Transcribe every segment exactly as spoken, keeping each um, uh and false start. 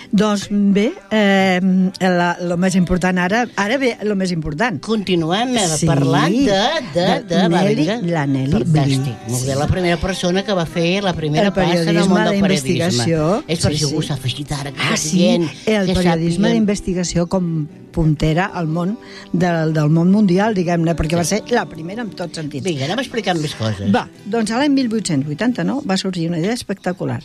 Doncs bé, eh, el més important ara, ara ve el més important. Continuem Sí. parlant de... de, De de, va, Nelly- vinga. la Nelly Fantàstic. Bliss. Molt bé, la primera persona que va fer la primera El passa en el periodisme món del d'investigació. periodisme. És per Sí, si algú sí. s'ha afegit ara que Ah, sí, sapiguem, el que periodisme sàpiguen. d'investigació com puntera al món del, del món mundial, diguem-ne, perquè va ser la primera en tots sentits. Vinga, anem explicant més coses. Va, doncs a l'any mil vuit-cents vuitanta-nou va sorgir una idea espectacular,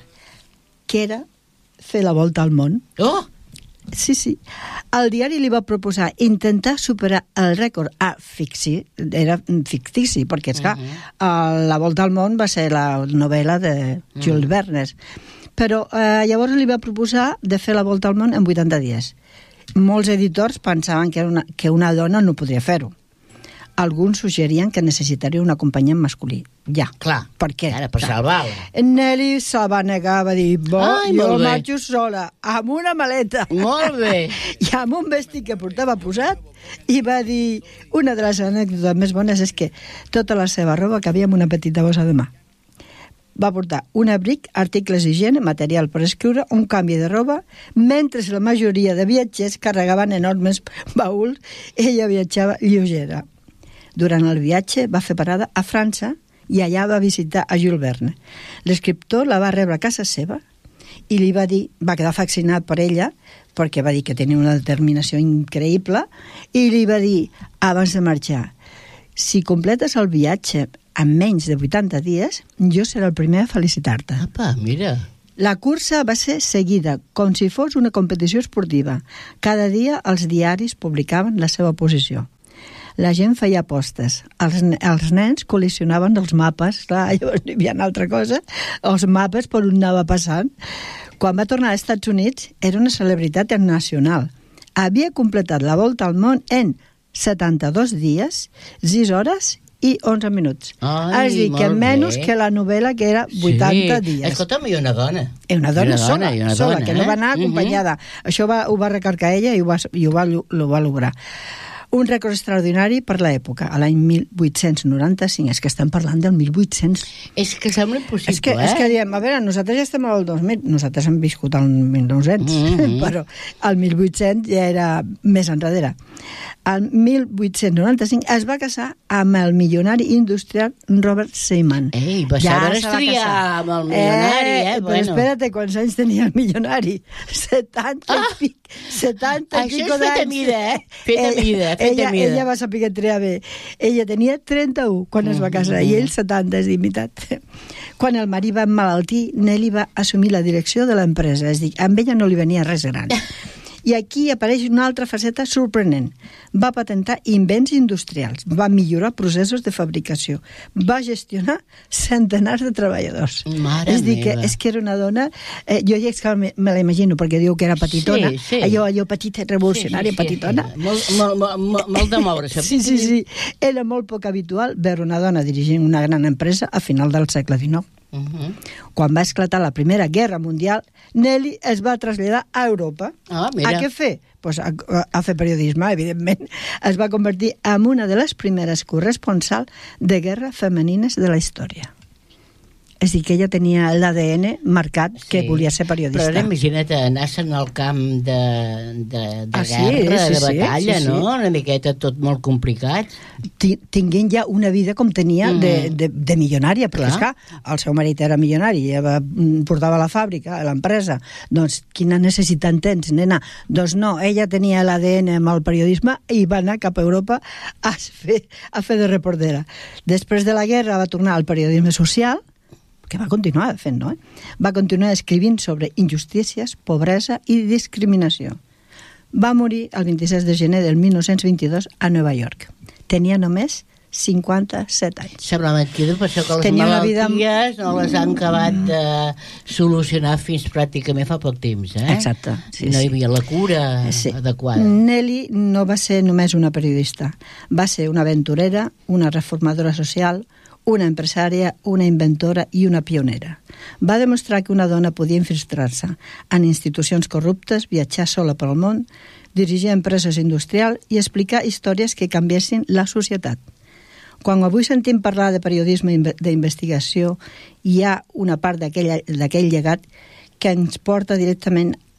que era fer la volta al món. Oh! Sí, sí. El diari li va proposar intentar superar el rècord a ficci, era fictici, perquè, esclar, uh -huh. La volta al món va ser la novel·la de Jules uh -huh. Verne. Però eh, llavors li va proposar de fer la volta al món en vuitanta dies. Molts editors pensaven que, era una, que una dona no podria fer-ho. Alguns suggerien que necessitaria un acompanyant masculí. Ja. Clar. Per què? Ara, per salvar-la. Nelly se va negar, va dir, bo, Ai, jo molt bé. marxo sola, amb una maleta. Molt bé. I amb un vestit que portava posat, i va dir, una de les anècdotes més bones és que tota la seva roba cabia en una petita bossa de mà. Va portar un abric, articles d'higiene, material per escriure, un canvi de roba, mentre la majoria de viatgers carregaven enormes baúls, ella viatjava lleugera. Durant el viatge va fer parada a França i allà va visitar a Jules Verne. L'escriptor la va rebre a casa seva i li va dir, va quedar fascinat per ella, perquè va dir que tenia una determinació increïble, i li va dir, abans de marxar, si completes el viatge en menys de vuitanta dies, jo seré el primer a felicitar-te. Apa, mira. La cursa va ser seguida, com si fos una competició esportiva. Cada dia els diaris publicaven la seva posició. La gent feia apostes. Els, els nens col·leccionaven els mapes, clar, llavors hi havia una altra cosa, els mapes per on anava passant. Quan va tornar als Estats Units, era una celebritat nacional. Havia completat la volta al món en setanta-dos dies, sis hores i onze minuts. Ai, és a dir, que molt menys bé. que la novel·la, que era vuitanta sí. dies. Escolta'm, i una dona. I una dona, una sola, dona, i una sola dona, que no va anar eh? acompanyada. Uh-huh. Això va, ho va recarcar ella i ho va, i ho va, ho va lograr. Un rècord extraordinari per l'època, a l'any mil vuit-cents noranta-cinc. És que estem parlant del mil vuit-cents. És que sembla impossible, és que, eh? És que diem, a veure, nosaltres ja estem al dos mil, nosaltres hem viscut al mil nou-cents, mm-hmm. però el mil vuit-cents ja era més enrere. El mil vuit-cents noranta-cinc es va casar amb el milionari industrial Robert Seaman. Ei, va Ja saber se va estudiar casar. amb el milionari, eh? Però Bueno. espera't, quants anys tenia el milionari? setanta Ah! i pic, setanta i Això és pico fet a d'anys. mida, eh? Fet a Ella- mida, fet a ella, mida. Ella va saber triar bé. Ella tenia trenta-u quan es va casar i ell setanta, és imitat. Quan el marit va emmalaltir, Nelly va assumir la direcció de l'empresa, és a dir, amb ella no li venia res gran. I aquí apareix una altra faceta sorprenent. Va patentar invents industrials, va millorar processos de fabricació, va gestionar centenars de treballadors. Mare és dir, que, meva. és que era una dona... Eh, jo ja és que me, me la imagino, perquè diu que era petitona, Sí, sí. allò, allò petita, revolucionària, Sí, sí, sí, petitona. sí. Molt, molt, molt, molt de moure-se. Sí, sí, sí. Era molt poc habitual veure una dona dirigint una gran empresa a final del segle dinou. Uh -huh. Quan va esclatar la Primera Guerra Mundial, Nelly es va traslladar a Europa. Ah, mira. A què fer? Pues a, a fer periodisme, evidentment. Es va convertir en una de les primeres corresponsals de guerra femenines de la història. És a dir, que ella tenia l'A D N marcat que Sí. volia ser periodista. Però ara imagina't anar-se'n al camp de, de, de Ah, sí? guerra, Sí, de sí, batalla, sí, sí. no? Una miqueta tot molt complicat. Ti- tinguent ja una vida com tenia Mm. de, de, de milionària, perquè, Clar. esclar, el seu marit era milionari, ja va, mm, portava la fàbrica, a l'empresa. Doncs quina necessitat tens, nena? Doncs no, ella tenia l'A D N amb el periodisme i va anar cap a Europa a fer, a fer de reportera. Després de la guerra va tornar al periodisme social, que va continuar fent, no? Eh? Va continuar escrivint sobre injustícies, pobresa i discriminació. Va morir el vint-i-set de gener del mil nou-cents vint-i-dos a Nova York. Tenia només cinquanta-set anys. Sembla mentida, per això que les Tenia una vida- malalties no les han acabat de solucionar fins pràcticament fa poc temps, eh? Exacte, sí, no hi sí. havia la cura Sí. adequada. Nelly no va ser només una periodista. Va ser una aventurera, una reformadora social, una empresària, una inventora i una pionera. Va demostrar que una dona podia infiltrar-se en institucions corruptes, viatjar sola pel món, dirigir empreses industrials i explicar històries que canviessin la societat. Quan avui sentim parlar de periodisme d'investigació, hi ha una part d'aquell llegat que ens porta directament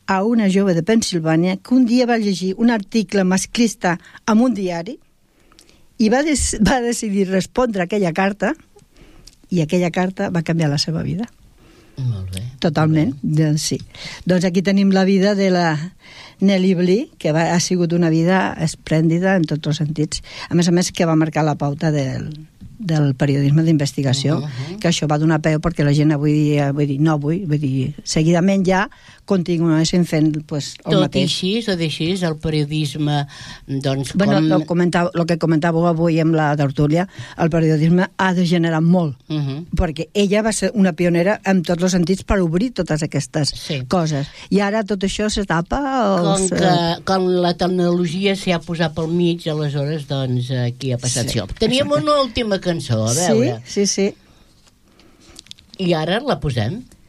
a una jove de Pensilvània que un dia va llegir un article masclista en un diari i va, des, va decidir respondre a aquella carta, i aquella carta va canviar la seva vida. Molt bé. Totalment, doncs sí. Doncs aquí tenim la vida de la Nellie Bly, que va, ha sigut una vida esplèndida en tots els sentits. A més a més, que va marcar la pauta del, del periodisme d'investigació, uh -huh. que això va donar peu perquè la gent avui dia, vull dir, no avui, vull dir, seguidament ja continuessin fent pues, el tot mateix. Tot així, tot així, el periodisme, doncs, bueno, com... el, comentava, el que comentàveu avui amb la tertúlia, el periodisme ha degenerat molt, uh -huh. perquè ella va ser una pionera en tots els sentits per obrir totes aquestes sí. coses. I ara tot això se tapa... Com, que, com la tecnologia s'hi ha posat pel mig, aleshores, doncs, aquí ha passat sí, això. Teníem exacte. Una última cançó, a veure. Sí, sí, sí. I ara la posem.